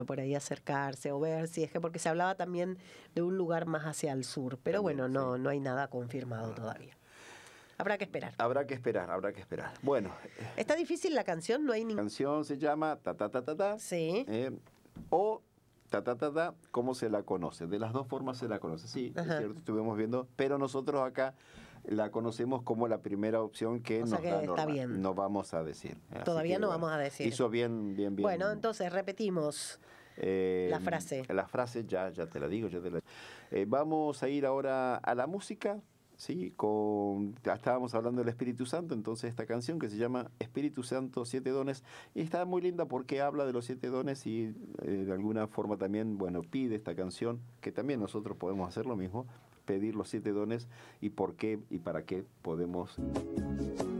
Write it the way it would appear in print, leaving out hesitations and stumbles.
por ahí acercarse o ver si es que, porque se hablaba también de un lugar más hacia el sur, pero También, bueno, no, sí. no hay nada confirmado todavía. Habrá que esperar. Habrá que esperar, habrá que esperar. Bueno, Está difícil la canción, no hay la ningún... canción se llama Ta Ta Ta Ta Ta, Sí, o Ta Ta Ta Ta, ¿cómo se la conoce? De las dos formas se la conoce, sí, es Ajá. cierto, estuvimos viendo, pero nosotros acá la conocemos como la primera opción que O sea nos que da está Norma. bien. No vamos a decir. Así Todavía que, no bueno, vamos a decir. hizo bien. Bueno, entonces repetimos la frase. La frase ya te la digo, vamos a ir ahora a la música, ¿sí? Estábamos hablando del Espíritu Santo, entonces esta canción que se llama Espíritu Santo, 7 dones, y está muy linda porque habla de los 7 dones y de alguna forma también, bueno, pide esta canción, que también nosotros podemos hacer lo mismo, pedir los 7 dones y por qué y para qué podemos